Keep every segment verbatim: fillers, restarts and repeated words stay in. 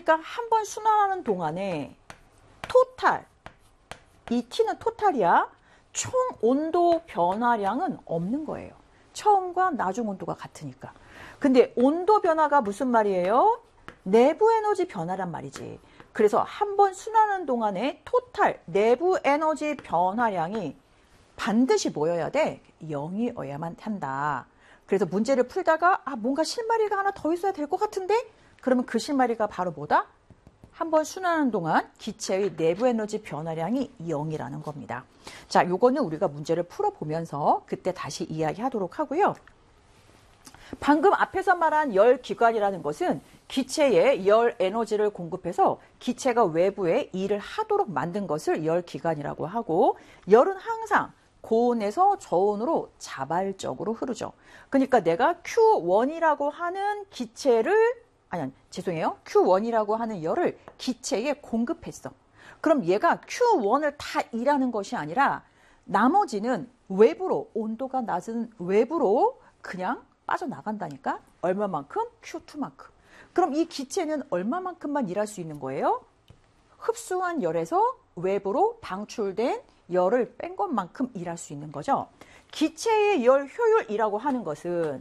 그러니까 한 번 순환하는 동안에 토탈, 이 T는 토탈이야. 총 온도 변화량은 없는 거예요. 처음과 나중 온도가 같으니까. 근데 온도 변화가 무슨 말이에요? 내부 에너지 변화란 말이지. 그래서 한 번 순환하는 동안에 토탈 내부 에너지 변화량이 반드시 뭐여야 돼? 영이어야만 한다. 그래서 문제를 풀다가 아 뭔가 실마리가 하나 더 있어야 될 것 같은데? 그러면 그 실마리가 바로 뭐다? 한 번 순환하는 동안 기체의 내부 에너지 변화량이 영이라는 겁니다. 자, 요거는 우리가 문제를 풀어보면서 그때 다시 이야기하도록 하고요. 방금 앞에서 말한 열 기관이라는 것은 기체에 열 에너지를 공급해서 기체가 외부에 일을 하도록 만든 것을 열 기관이라고 하고, 열은 항상 고온에서 저온으로 자발적으로 흐르죠. 그러니까 내가 큐 원이라고 하는 기체를 아니, 아니 죄송해요. 큐 원이라고 하는 열을 기체에 공급했어. 그럼 얘가 큐 원을 다 일하는 것이 아니라 나머지는 외부로, 온도가 낮은 외부로 그냥 빠져나간다니까. 얼마만큼? 큐 투만큼. 그럼 이 기체는 얼마만큼만 일할 수 있는 거예요? 흡수한 열에서 외부로 방출된 열을 뺀 것만큼 일할 수 있는 거죠. 기체의 열 효율이라고 하는 것은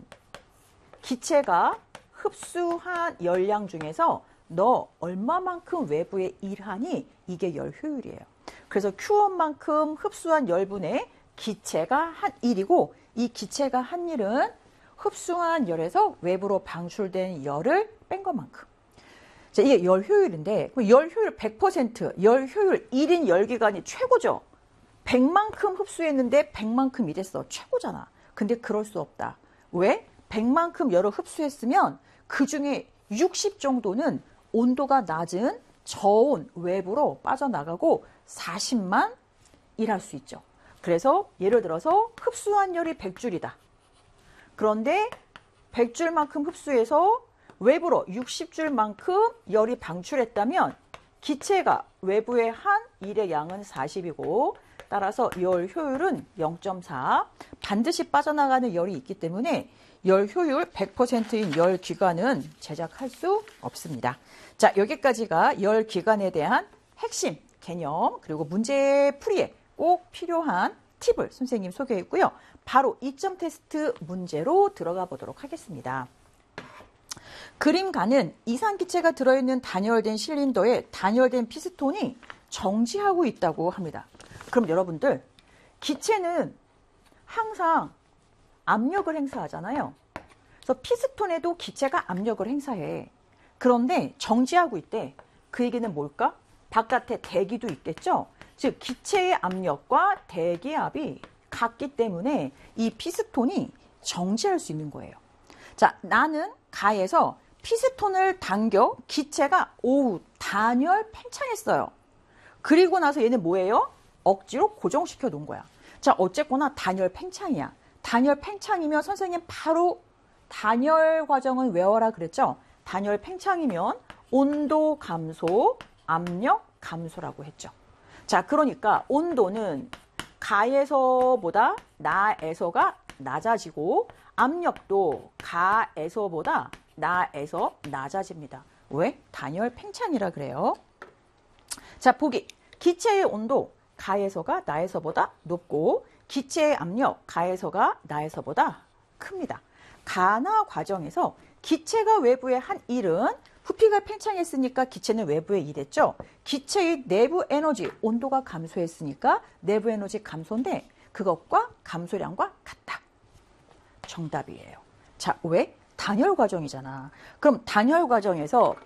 기체가 흡수한 열량 중에서 너 얼마만큼 외부에 일하니? 이게 열 효율이에요. 그래서 큐 원만큼 흡수한 열분의 기체가 한 일이고, 이 기체가 한 일은 흡수한 열에서 외부로 방출된 열을 뺀 것만큼. 자, 이게 열 효율인데, 열 효율 백 퍼센트, 열 효율 일 인 열기관이 최고죠. 백만큼 흡수했는데 백만큼 일했어. 최고잖아. 근데 그럴 수 없다. 왜? 백만큼 열을 흡수했으면 그 중에 육십 정도는 온도가 낮은 저온 외부로 빠져나가고 사십만 일할 수 있죠. 그래서 예를 들어서 흡수한 열이 백 줄이다. 그런데 백 줄만큼 흡수해서 외부로 육십 줄만큼 열이 방출했다면 기체가 외부에 한 일의 양은 사십이고, 따라서 열 효율은 영 점 사. 반드시 빠져나가는 열이 있기 때문에 열 효율 백 퍼센트인 열 기관은 제작할 수 없습니다. 자, 여기까지가 열 기관에 대한 핵심 개념, 그리고 문제 풀이에 꼭 필요한 팁을 선생님 소개했고요. 바로 이 점 테스트 문제로 들어가 보도록 하겠습니다. 그림가는 이산기체가 들어있는 단열된 실린더에 단열된 피스톤이 정지하고 있다고 합니다. 그럼 여러분들, 기체는 항상 압력을 행사하잖아요. 그래서 피스톤에도 기체가 압력을 행사해. 그런데 정지하고 있대. 그 얘기는 뭘까? 바깥에 대기도 있겠죠? 즉 기체의 압력과 대기압이 같기 때문에 이 피스톤이 정지할 수 있는 거예요. 자, 나는 가에서 피스톤을 당겨 기체가 오우 단열 팽창했어요. 그리고 나서 얘는 뭐예요? 억지로 고정시켜 놓은 거야. 자, 어쨌거나 단열 팽창이야. 단열 팽창이면 선생님 바로 단열 과정은 외워라 그랬죠? 단열 팽창이면 온도 감소, 압력 감소라고 했죠. 자, 그러니까 온도는 가에서보다 나에서가 낮아지고 압력도 가에서보다 나에서 낮아집니다. 왜? 단열 팽창이라 그래요. 자, 보기. 기체의 온도 가에서가 나에서보다 높고 기체의 압력 가에서가 나에서보다 큽니다. 가나 과정에서 기체가 외부에 한 일은 부피가 팽창했으니까 기체는 외부에 일했죠. 기체의 내부 에너지 온도가 감소했으니까 내부 에너지 감소인데 그것과 감소량과 같다. 정답이에요. 자, 왜? 단열 과정이잖아. 그럼 단열 과정에서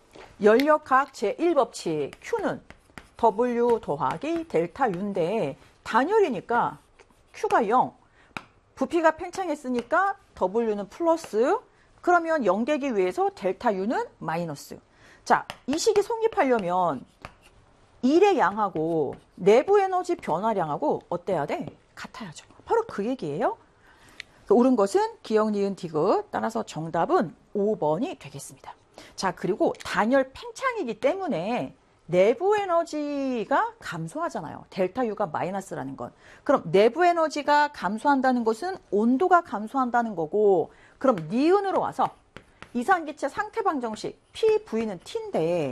열역학 제일 법칙 Q는 W 더하기 델타 U인데 단열이니까 Q가 영, 부피가 팽창했으니까 W는 플러스, 그러면 영 되기 위해서 델타 U는 마이너스. 자, 이 식이 성립하려면 일의 양하고 내부 에너지 변화량하고 어때야 돼? 같아야죠. 바로 그 얘기예요. 옳은 것은 기역, 니은, 디귿. 따라서 정답은 오 번이 되겠습니다. 자, 그리고 단열 팽창이기 때문에 내부 에너지가 감소하잖아요. 델타 U가 마이너스라는 건. 그럼 내부 에너지가 감소한다는 것은 온도가 감소한다는 거고, 그럼 니은으로 와서 이산기체 상태 방정식 P, V는 T인데